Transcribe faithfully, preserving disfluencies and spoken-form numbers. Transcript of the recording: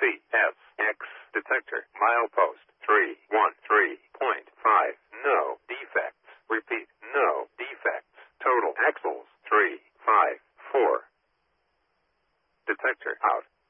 C S X detector. Milepost three one three point five. No defects. Repeat, no defects. Total axles three five four. Detector out.